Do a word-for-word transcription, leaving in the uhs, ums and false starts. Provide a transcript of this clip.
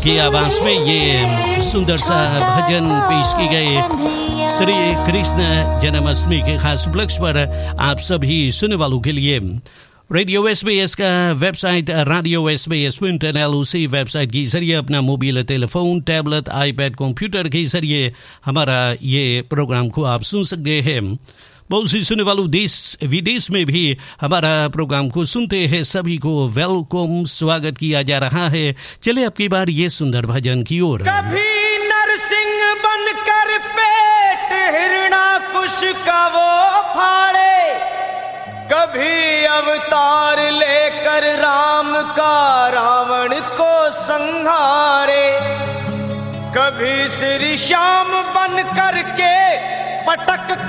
की आवाज में ये सुंदर सा भजन पेश की गए श्री कृष्ण जन्माष्टमी के खास उपलक्ष्य पर आप सभी सुनने वालों के लिए। रेडियो एसबीएस का वेबसाइट रेडियो एसबीएस इंटरनेट, उसी वेबसाइट के जरिए अपना mobile telephone, tablet, iPad, computer के जरिए हमारा ये प्रोग्राम को आप सुन सकते हैं। बहुत सी सुनने वालों देश विदेश में भी हमारा प्रोग्राम को सुनते हैं, सभी को वेलकम, स्वागत किया जा रहा है। चले अब की बार ये सुंदर भजन की ओर। कभी नरसिंह बनकर पेट हिरणाकुश का वो फाड़े, कभी अवतार लेकर राम का रावण को संहारे, कभी श्री श्याम बन कर के पटक